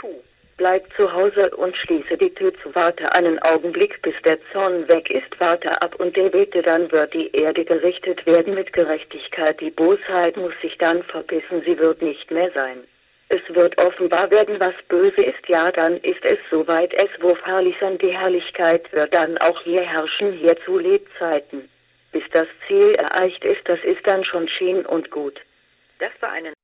tu. Bleib zu Hause und schließe die Tür zu. Warte einen Augenblick, bis der Zorn weg ist. Warte ab und er bete, dann wird die Erde gerichtet werden mit Gerechtigkeit. Die Bosheit muss sich dann verbissen, sie wird nicht mehr sein. Es wird offenbar werden, was böse ist, ja, dann ist es soweit, es wo herrlich sein, die Herrlichkeit wird dann auch hier herrschen, hier zu Lebzeiten. Bis das Ziel erreicht ist, das ist dann schon schön und gut. Das war eine